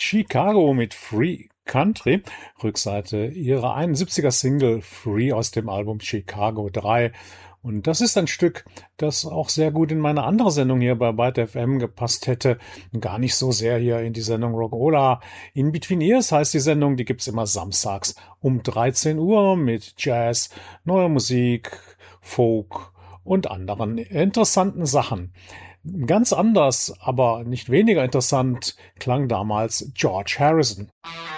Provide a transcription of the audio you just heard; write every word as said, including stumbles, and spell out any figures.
Chicago mit Free Country, Rückseite ihrer einundsiebziger Single Free aus dem Album Chicago drei. Und das ist ein Stück, das auch sehr gut in meine andere Sendung hier bei Byte F M gepasst hätte. Gar nicht so sehr hier in die Sendung Rockola. In Between Ears heißt die Sendung, die gibt's immer samstags um dreizehn Uhr mit Jazz, neuer Musik, Folk und anderen interessanten Sachen. Ganz anders, aber nicht weniger interessant klang damals George Harrison.